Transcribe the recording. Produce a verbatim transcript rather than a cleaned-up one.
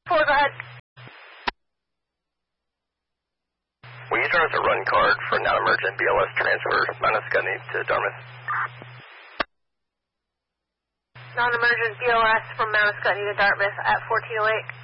four, go ahead. Will you turn us a run card for non-emergent B L S transfer Mount Ascutney to Dartmouth? Non-emergent B L S from Mount Ascutney to Dartmouth at fourteen oh eight.